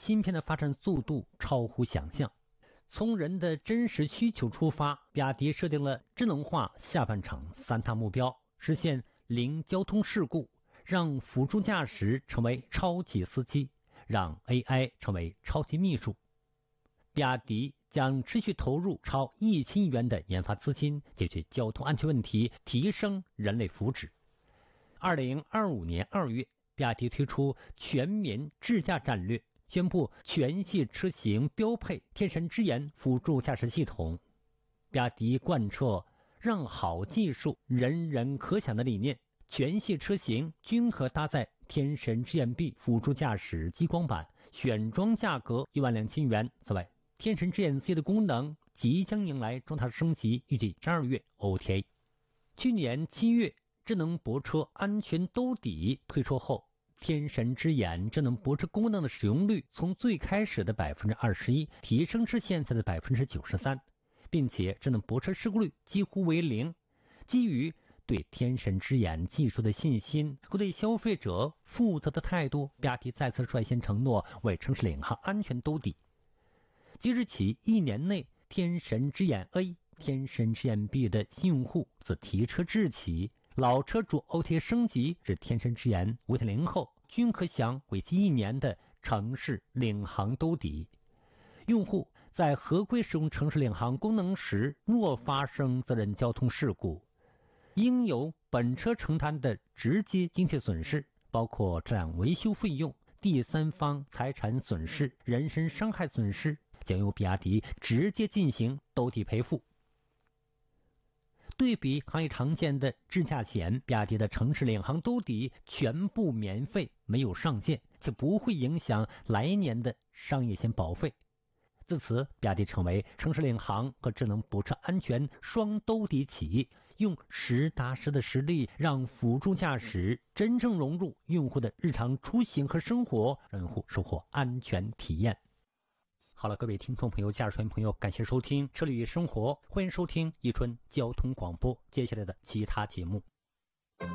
芯片的发展速度超乎想象。从人的真实需求出发，比亚迪设定了智能化下半场3大目标，实现零交通事故，让辅助驾驶成为超级司机，让 AI 成为超级秘书。比亚迪将持续投入超1000亿元的研发资金，解决交通安全问题，提升人类福祉。2025年2月，比亚迪推出全民智驾战略，宣布全系车型标配天神之眼辅助驾驶系统。比亚迪贯彻让好技术人人可享的理念，全系车型均可搭载天神之眼 B 辅助驾驶激光版，选装价格12000元。此外，天神之眼 C 的功能即将迎来重大升级，预计12月 OTA。去年7月，智能泊车安全兜底推出后，天神之眼智能泊车功能的使用率从最开始的 21% 提升至现在的 93%， 并且智能泊车事故率几乎为0。基于对天神之眼技术的信心和对消费者负责的态度，比亚迪再次率先承诺为城市领航安全兜底。即日起1年内，天神之眼 A、天神之眼 B 的新用户自提车之日起，老车主 OTA 升级至天神之眼 5.0 后，均可享为期1年的城市领航兜底。用户在合规使用城市领航功能时，若发生责任交通事故，应由本车承担的直接经济损失，包括车辆维修费用、第三方财产损失、人身伤害损失，将由比亚迪直接进行兜底赔付。对比行业常见的智驾险，比亚迪的城市领航兜底全部免费，没有上限，且不会影响来年的商业险保费。自此，比亚迪成为城市领航和智能泊车安全双兜底企业，用实打实的实力让辅助驾驶真正融入用户的日常出行和生活，让用户收获安全体验。好了，各位听众朋友、驾驶员朋友，感谢收听车里生活，欢迎收听宜春交通广播接下来的其他节目。